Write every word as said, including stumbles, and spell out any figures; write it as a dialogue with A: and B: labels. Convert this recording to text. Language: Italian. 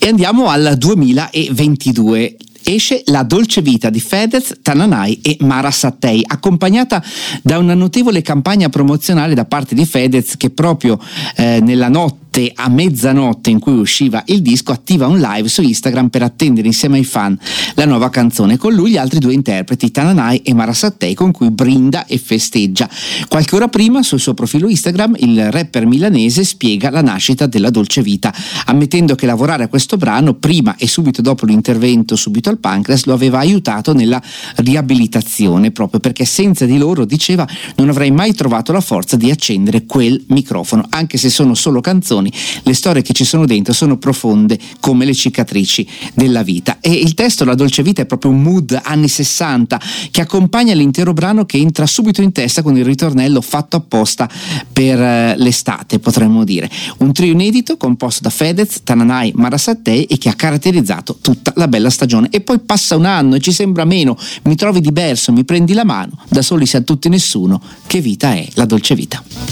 A: E andiamo al duemilaventidue. Esce La dolce vita di Fedez, Tananai e Mara Sattei, accompagnata da una notevole campagna promozionale da parte di Fedez, che proprio eh, nella notte a mezzanotte in cui usciva il disco attiva un live su Instagram per attendere insieme ai fan la nuova canzone. Con lui gli altri due interpreti, Tananai e Mara Sattei, con cui brinda e festeggia. Qualche ora prima sul suo profilo Instagram il rapper milanese spiega la nascita della dolce vita, ammettendo che lavorare a questo brano prima e subito dopo l'intervento subito al pancreas lo aveva aiutato nella riabilitazione, proprio perché senza di loro, diceva, non avrei mai trovato la forza di accendere quel microfono. Anche se sono solo canzoni, le storie che ci sono dentro sono profonde come le cicatrici della vita. E il testo La dolce vita è proprio un mood anni sessanta che accompagna l'intero brano, che entra subito in testa con il ritornello fatto apposta per uh, l'estate, potremmo dire. Un trio inedito composto da Fedez, Tananai, Mara Sattei, e che ha caratterizzato tutta la bella stagione. E poi passa un anno e ci sembra meno, mi trovi diverso, mi prendi la mano, da soli siamo tutti nessuno, che vita è la dolce vita.